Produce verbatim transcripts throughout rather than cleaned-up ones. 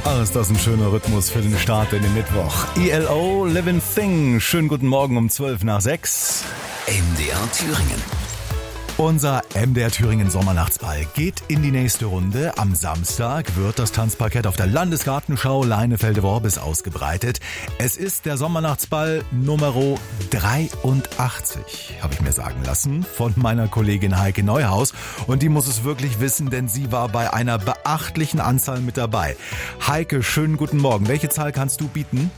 Ach, ist das ein schöner Rhythmus für den Start in den Mittwoch. E L O, Living Thing. Schönen guten Morgen um zwölf nach sechs. M D R Thüringen. Unser M D R Thüringen Sommernachtsball geht in die nächste Runde. Am Samstag wird das Tanzparkett auf der Landesgartenschau Leinefelde-Worbis ausgebreitet. Es ist der Sommernachtsball Nummer dreiundachtzig, habe ich mir sagen lassen, von meiner Kollegin Heike Neuhaus. Und die muss es wirklich wissen, denn sie war bei einer beachtlichen Anzahl mit dabei. Heike, schönen guten Morgen. Welche Zahl kannst du bieten?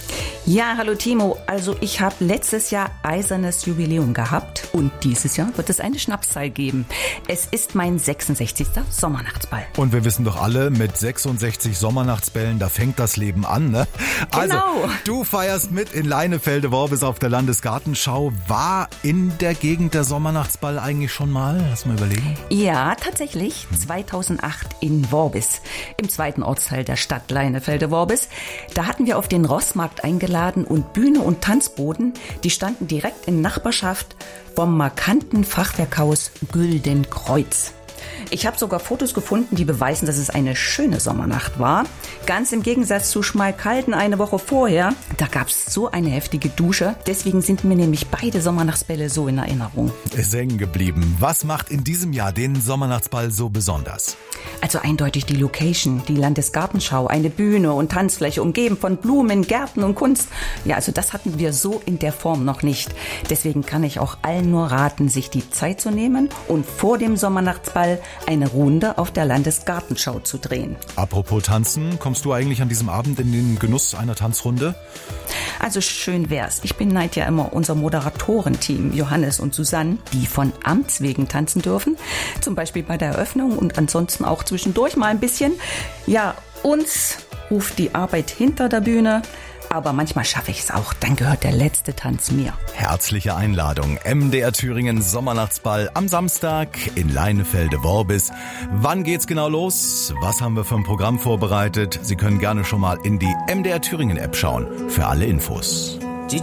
Ja, hallo Timo. Also ich habe letztes Jahr eisernes Jubiläum gehabt und dieses Jahr wird es eine Schnapszahl geben. Es ist mein sechsundsechzigster Sommernachtsball. Und wir wissen doch alle, mit sechsundsechzig Sommernachtsbällen, da fängt das Leben an, ne? Also, genau. Du feierst mit in Leinefelde-Worbis auf der Landesgartenschau. War in der Gegend der Sommernachtsball eigentlich schon mal? Lass mal überlegen. Ja, tatsächlich. zweitausendacht in Worbis, im zweiten Ortsteil der Stadt Leinefelde-Worbis. Da hatten wir auf den Rossmarkt eingeladen und Bühne und Tanzboden, die standen direkt in Nachbarschaft vom markanten Fachwerkhaus Güldenkreuz. Ich habe sogar Fotos gefunden, die beweisen, dass es eine schöne Sommernacht war. Ganz im Gegensatz zu Schmalkalden eine Woche vorher. Da gab es so eine heftige Dusche. Deswegen sind mir nämlich beide Sommernachtsbälle so in Erinnerung. Ist hängen geblieben. Was macht in diesem Jahr den Sommernachtsball so besonders? Also eindeutig die Location, die Landesgartenschau, eine Bühne und Tanzfläche, umgeben von Blumen, Gärten und Kunst. Ja, also das hatten wir so in der Form noch nicht. Deswegen kann ich auch allen nur raten, sich die Zeit zu nehmen und vor dem Sommernachtsball eine Runde auf der Landesgartenschau zu drehen. Apropos Tanzen, kommst du eigentlich an diesem Abend in den Genuss einer Tanzrunde? Also schön wär's. Ich beneide ja immer unser Moderatorenteam, Johannes und Susanne, die von Amts wegen tanzen dürfen. Zum Beispiel bei der Eröffnung und ansonsten auch zwischendurch mal ein bisschen. Ja, uns ruft die Arbeit hinter der Bühne. Aber manchmal schaffe ich es auch, dann gehört der letzte Tanz mir. Herzliche Einladung. M D R Thüringen Sommernachtsball am Samstag in Leinefelde-Worbis. Wann geht's genau los? Was haben wir für ein Programm vorbereitet? Sie können gerne schon mal in die M D R Thüringen App schauen für alle Infos.